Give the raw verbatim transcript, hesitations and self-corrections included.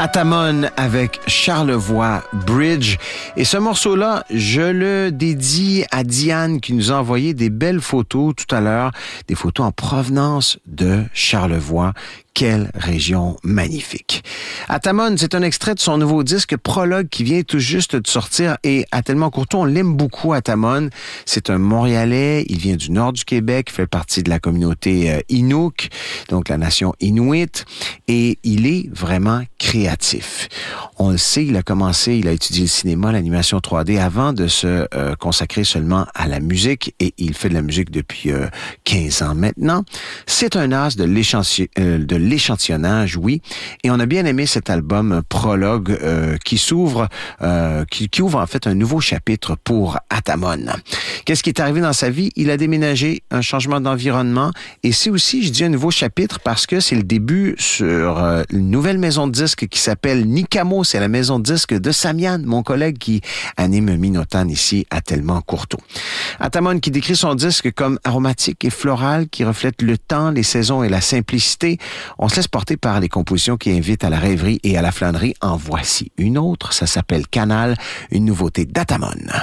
Atamon avec Charlevoix Bridge. Et ce morceau-là, je le dédie à Diane qui nous a envoyé des belles photos tout à l'heure, des photos en provenance de Charlevoix. Quelle région magnifique. Atamon, c'est un extrait de son nouveau disque Prologue qui vient tout juste de sortir et à Tellement Courtois, on l'aime beaucoup, Atamon. C'est un Montréalais, il vient du nord du Québec, fait partie de la communauté euh, Inuk, donc la nation Inuit, et il est vraiment créatif. On le sait, il a commencé, il a étudié le cinéma, l'animation trois D avant de se euh, consacrer seulement à la musique et il fait de la musique depuis euh, quinze ans maintenant. C'est un as de l'échantillon, euh, de l'échantillonnage, oui. Et on a bien aimé cet album Prologue euh, qui s'ouvre, euh, qui, qui ouvre en fait un nouveau chapitre pour Atamon. Qu'est-ce qui est arrivé dans sa vie? Il a déménagé, un changement d'environnement. Et c'est aussi, je dis un nouveau chapitre parce que c'est le début sur euh, une nouvelle maison de disques qui s'appelle Nicamo. C'est la maison de disques de Samian, mon collègue qui anime Minotan ici à Tellement Courtois. Atamon qui décrit son disque comme aromatique et floral, qui reflète le temps, les saisons et la simplicité. On se laisse porter par les compositions qui invitent à la rêverie et à la flânerie. En voici une autre, ça s'appelle Canal, une nouveauté d'Atamon.